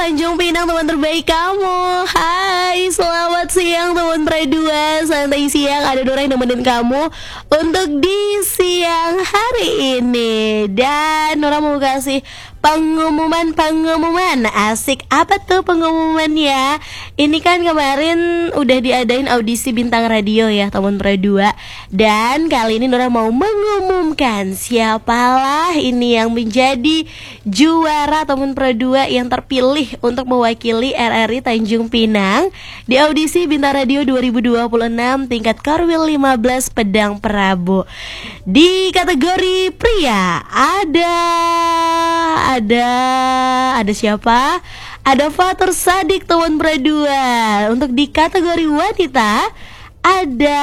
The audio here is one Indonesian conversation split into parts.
Tanjung Pinang, teman terbaik kamu. Hai, selamat siang teman Pradua. Santai siang, ada Dora yang nemenin kamu untuk di siang hari ini. Dan Nora mau kasih pengumuman. Asik, apa tuh pengumumannya? Ini kan kemarin udah diadain audisi bintang radio ya teman Pradua. Dan kali ini Nora mau mengumumkan siapalah ini yang menjadi juara teman Pradua yang terpilih untuk mewakili RRI Tanjung Pinang di audisi Bintang Radio 2026 tingkat Korwil 15 Pedang Prabu. Di kategori pria ada siapa? Ada Fatur Sadik teman Pradua. Untuk di kategori wanita ada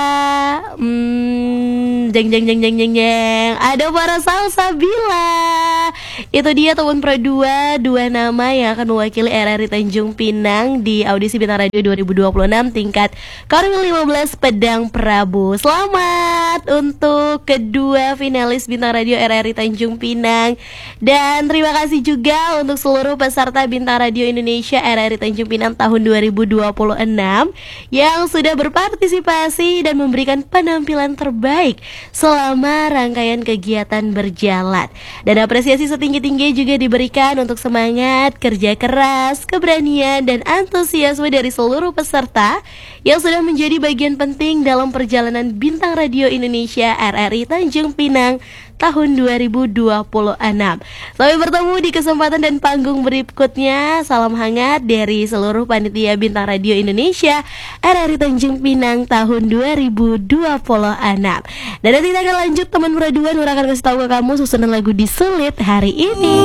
ada para Salsabila. Itu dia teman Pradua, dua nama yang akan mewakili RRI Tanjung Pinang di audisi Bintang Radio 2026 tingkat Korwil 15 Pedang Prabu. Selamat untuk kedua finalis Bintang Radio RRI Tanjung Pinang. Dan terima kasih juga untuk seluruh peserta Bintang Radio Indonesia RRI Tanjung Pinang tahun 2026 yang sudah berpartisipasi dan memberikan penampilan terbaik selama rangkaian kegiatan berjalan. Dan apresiasi setinggi-tinggi juga diberikan untuk semangat, kerja keras, keberanian, dan antusiasme dari seluruh peserta yang sudah menjadi bagian penting dalam perjalanan Bintang Radio Indonesia RRI Tanjung Pinang tahun 2026. Sampai bertemu di kesempatan dan panggung berikutnya. Salam hangat dari seluruh panitia Bintang Radio Indonesia RRI Tanjung Pinang tahun 2026. Dan nanti kita akan lanjut teman Pradua. Nura akan kasih tahu ke kamu susunan lagu di Sulit hari ini.